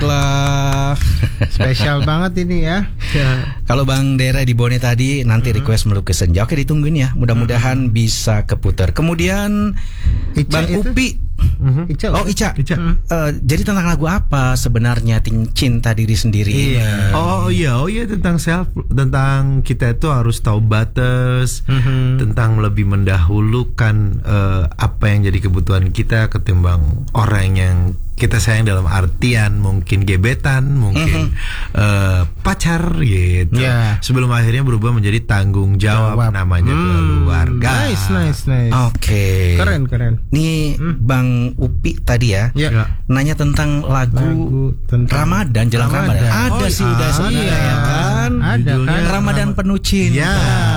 Baiklah. Spesial banget ini ya. Kalau Bang Dera di Bone tadi nanti request melukis senja. Oke, ditungguin ya. Mudah-mudahan bisa keputar. Kemudian Ica Bang itu? Upi. Ica. Ica. Jadi tentang lagu apa sebenarnya Cinta Diri Sendiri? Iya. Oh iya tentang self, tentang kita itu harus tahu batas, tentang lebih mendahulukan apa yang jadi kebutuhan kita ketimbang orang yang kita sayang, dalam artian mungkin gebetan, mungkin pacar gitu. Yeah. Sebelum akhirnya berubah menjadi tanggung jawab namanya keluarga. Nice. Oke. Keren. Nih Bang Upi tadi ya, nanya tentang lagu tentang Ramadan, jelang Ramadan. Ada sih udah sebenarnya ya kan. Ada kan. Ramadan penuh cinta. Ya.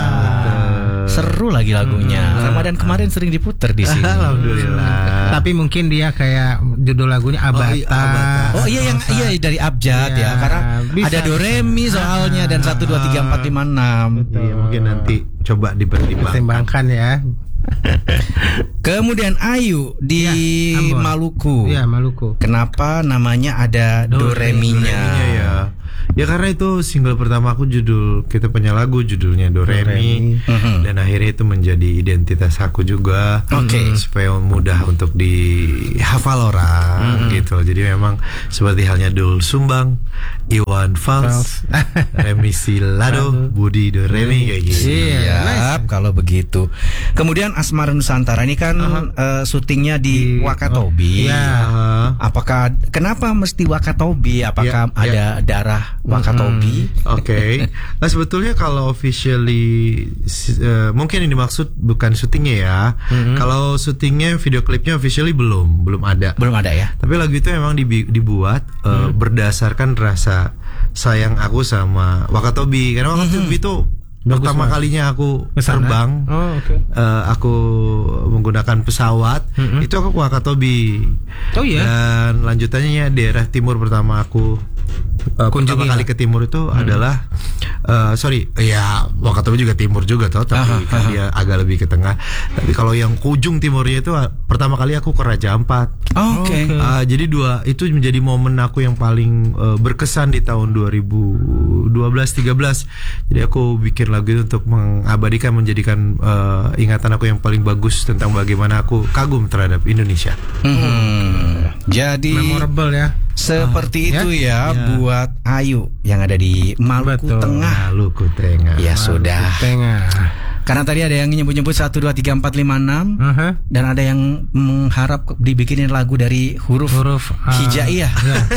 Seru lagi lagunya. Ramadan kemarin sering diputer di sini. Alhamdulillah. Tapi mungkin dia kayak judul lagunya Abata. Oh iya dari abjad ya, karena bisa. ada do re mi soalnya dan 1 2 3 4 5 6. Iya, mungkin nanti coba dipertimbangkan. Pertimbangkan ya. Kemudian Ayu di Ambon. Maluku. Iya, Maluku. Kenapa namanya ada do re mi-nya? Ya karena itu single pertama aku, kita punya lagu judulnya Do Re Mi, dan akhirnya itu menjadi identitas aku juga. Supaya mudah untuk dihafal orang gitu. Jadi memang seperti halnya Dul Sumbang, Iwan Fals, Remi Silado, Budi Do Re Mi kayak gitu. Siap, kalau begitu. Kemudian Asmara Nusantara ini kan syutingnya di Wakatobi. Kenapa mesti Wakatobi? Apakah ada darah Wakatobi? Oke. Nah sebetulnya kalau officially mungkin yang dimaksud bukan syutingnya ya. Kalau syutingnya, video klipnya officially belum ada. Belum ada ya. Tapi lagu itu memang dibuat berdasarkan rasa sayang aku sama Wakatobi. Karena Wakatobi itu pertama kalinya aku terbang, aku menggunakan pesawat, itu aku ke Wakatobi. Dan lanjutannya daerah timur pertama aku pertama kali ke timur itu adalah Wakatobi juga timur juga tapi kan dia agak lebih ke tengah. Tapi kalau yang ke ujung timurnya itu pertama kali aku ke Raja Ampat. Jadi itu menjadi momen aku yang paling berkesan di tahun 2012-13. Jadi aku bikin lagu itu untuk mengabadikan, menjadikan ingatan aku yang paling bagus tentang bagaimana aku kagum terhadap Indonesia. Jadi memorable ya. Seperti itu ya buat Ayu yang ada di Maluku Tengah. Maluku Tengah. Ya sudah. Tengah. Karena tadi ada yang nyebut-nyebut 1 2 3 4 5 6 dan ada yang mengharap dibikinin lagu dari huruf hijaiyah.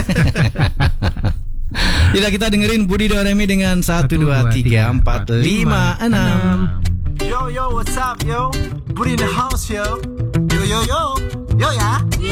Jadi kita dengerin Budi Do Re Mi dengan 1 2 3 4 5 6. Yo, what's up, yo? Budi in the house, yo. Yo, ya.